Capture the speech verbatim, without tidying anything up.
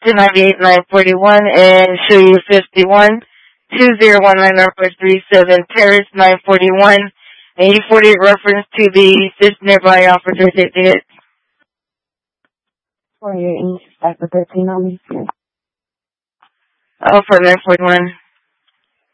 two ninety-eight nine forty-one and show you fifty-one two zero one nine number three seven Terrace nine forty-one and eight forty reference to the fifth nearby officer safety hit. forty-eight East, after thirteen on me. Oh, for nine forty-one.